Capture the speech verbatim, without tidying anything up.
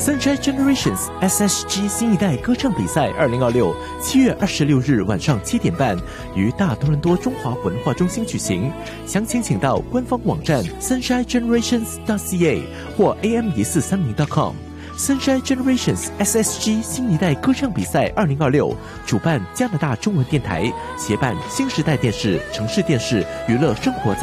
Sunshine Generations S S G 新一代歌唱比赛二零二六七月二十六日晚上七点半于大多伦多中华文化中心举行，详情请到官方网站 sunshine generations dot c a 或 a m 一四三零 dot com。Sunshine Generations S S G 新一代歌唱比赛二零二六主办加拿大中文电台，协办新时代电视、城市电视娱乐生活杂